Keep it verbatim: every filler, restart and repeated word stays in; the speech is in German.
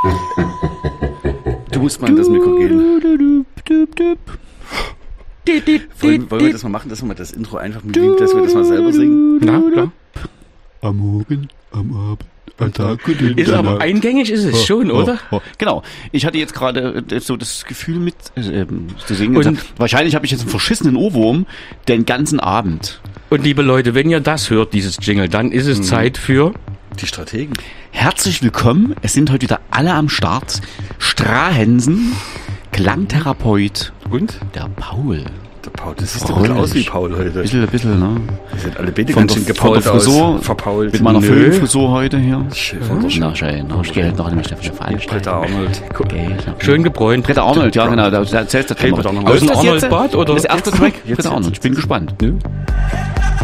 Du musst mal in das Mikro gehen. Wollen, wollen wir das mal machen, dass wir mal das Intro einfach mit ihm, dass wir das mal selber singen? Na, klar. Am Morgen, am Abend, am Tag und in Ist der aber Nacht. eingängig ist es schon, oder? Oh, oh. Genau. Ich hatte jetzt gerade äh, so das Gefühl mit äh, zu singen. Und- Und wahrscheinlich habe ich jetzt einen verschissenen Ohrwurm den ganzen Abend. Und liebe Leute, wenn ihr das hört, dieses Jingle, dann ist es Mhm. Zeit für... Die Strategen. Herzlich willkommen. Es sind heute wieder alle am Start. Strahensen, Klangtherapeut, Und? der Paul. Der Paul, das sieht doch ein bisschen aus wie Paul heute. Bisschen, bisschen, ne? Die sind alle beide Von ganz der, schön von der gepault Frisur, aus. Verpault. mit meiner Nö. Föhnfrisur heute hier. Schön von der Na schön, na, ich gehe halt noch nämlich dafür Britta veranstalten. Arnold. Okay, Schön gebräunt. Britta Arnold, ja genau, da erzählst du Hey, noch. Britta Arnold. Was Aus ist dem das jetzt? Arnold-Bad, oder? Das erste Jetzt? Track, Jetzt, Britta Arnold, jetzt, ich bin gespannt. Ne?